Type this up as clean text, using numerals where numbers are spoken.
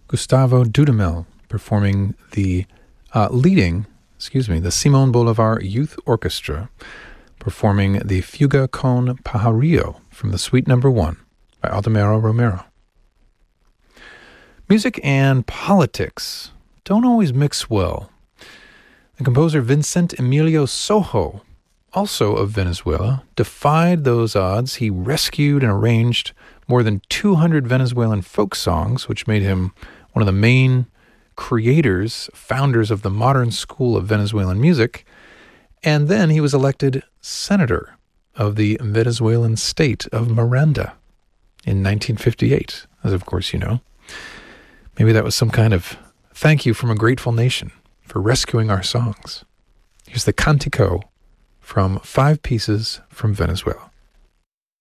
Gustavo Dudamel performing leading the Simon Bolivar Youth Orchestra, performing the Fuga con Pajarillo from the Suite No. 1 by Aldemaro Romero. Music and politics don't always mix well. The composer Vincent Emilio Sojo, also of Venezuela, defied those odds. He rescued and arranged more than 200 Venezuelan folk songs, which made him one of the main founders of the modern school of Venezuelan music. And then he was elected senator of the Venezuelan state of Miranda in 1958, as of course you know. Maybe that was some kind of thank you from a grateful nation for rescuing our songs. Here's the Cantico from 5 Pieces from Venezuela.